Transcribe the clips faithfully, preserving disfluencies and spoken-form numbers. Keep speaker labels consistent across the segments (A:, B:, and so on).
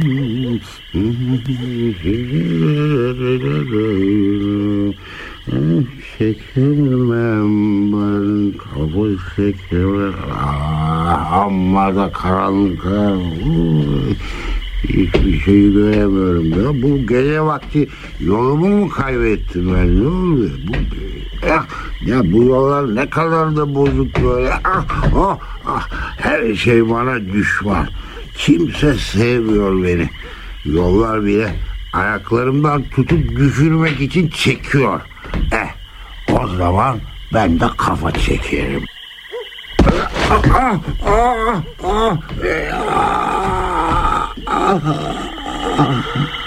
A: Çekemem ben kabul çekemem. Amma da karanlık. Hiçbir şey göremiyorum ya. Bu gece vakti yolumu mu kaybettim ben? Ne oluyor? Bu, ah, ya bu yollar ne kadar da bozuk böyle. Ah, ah, ah. Her şey bana düşman. Kimse sevmiyor beni. Yollar bile ayaklarımdan tutup düşürmek için çekiyor. Eh, o zaman ben de kafa çekerim. Ah, ah, ah, ah, ah, ah.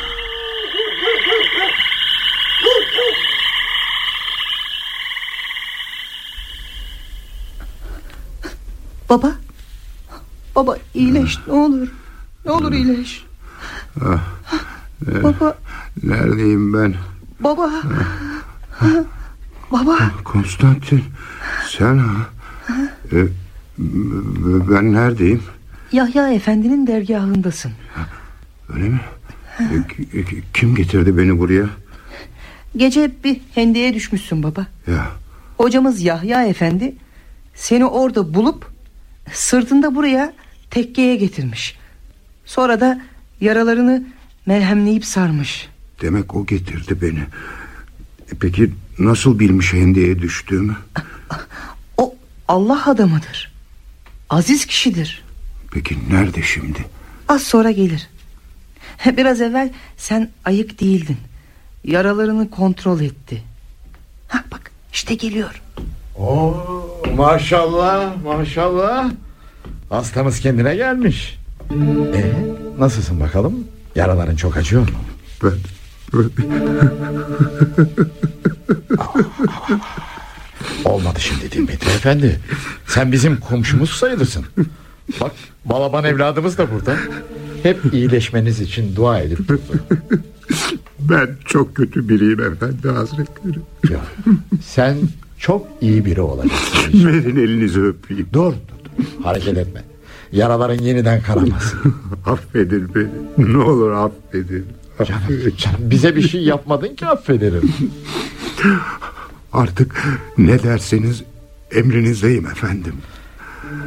B: Baba, baba iyileş ne olur, ne olur iyileş.
A: Ah,
B: ne, baba,
A: neredeyim ben?
B: Baba, baba.
A: Konstantin, sen ha? Ee, ben neredeyim?
B: Yahya Efendi'nin dergahındasın.
A: Öyle mi? Kim getirdi beni buraya?
B: Gece bir hendeye düşmüşsün baba.
A: Ya.
B: Hocamız Yahya Efendi seni orada bulup sırtında buraya tekkeye getirmiş. Sonra da yaralarını merhemleyip sarmış.
A: Demek o getirdi beni. Peki nasıl bilmiş hendeye düştüğümü?
B: O Allah adamıdır. Aziz kişidir.
A: Peki nerede şimdi?
B: Az sonra gelir. Biraz evvel sen ayık değildin. Yaralarını kontrol etti. Ha bak işte geliyor.
C: Oo, maşallah maşallah. Hastamız kendine gelmiş. Ee, nasılsın bakalım? Yaraların çok acıyor mu?
A: Ben...
C: Olmadı şimdi Dimitri Efendi. Sen bizim komşumuz sayılırsın. Bak Balaban evladımız da burada. Hep iyileşmeniz için dua edip durdu.
A: Ben çok kötü biriyim efendi hazretleri.
C: Ya, sen çok iyi biri olacaksın.
A: Verin elinizi öpeyim.
C: Dur, dur, dur. Hareket etme. Yaraların yeniden kanamasın.
A: Affedin beni. Ne olur affedin.
C: Canım, canım, bize bir şey yapmadın ki affederim.
A: Artık ne derseniz emrinizdeyim efendim.